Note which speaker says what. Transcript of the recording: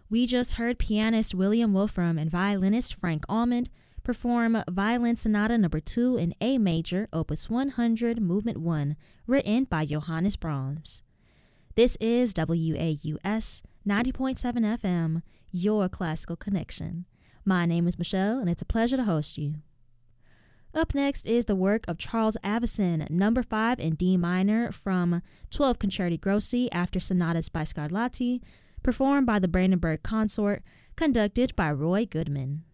Speaker 1: We just heard pianist William Wolfram and violinist Frank Almond perform Violin Sonata No. 2 in A Major, Opus 100, Movement 1, written by Johannes Brahms. This is WAUS 90.7 FM, your classical connection. My name is Michelle, and it's a pleasure to host you. Up next is the work of Charles Avison, No. 5 in D minor from 12 Concerti Grossi after Sonatas by Scarlatti, performed by the Brandenburg Consort, conducted by Roy Goodman.